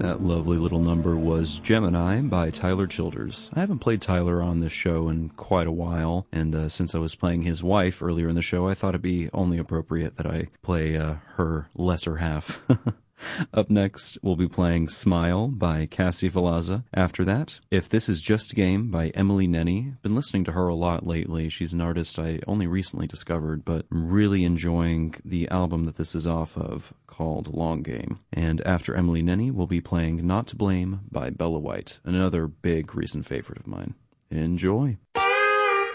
That lovely little number was Gemini by Tyler Childers. I haven't played Tyler on this show in quite a while, and since I was playing his wife earlier in the show, I thought it'd be only appropriate that I play her lesser half. Up next, we'll be playing Smile by Cassie Velazza. After that, If This Is Just a Game by Emily Nenny. Been listening to her a lot lately. She's an artist I only recently discovered, but I'm really enjoying the album that this is off of, called Long Game. And after Emily Nenny, we'll be playing Not to Blame by Bella White, another big recent favorite of mine. Enjoy.